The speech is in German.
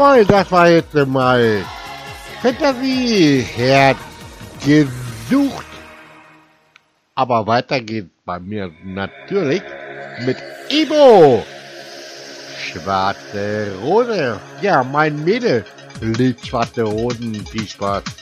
Jawohl, das war jetzt mal Fantasie-Herd gesucht. Aber weiter geht bei mir natürlich mit Ibo. Schwarze Rose. Ja, mein Mädel liebt schwarze Rosen. Viel Spaß.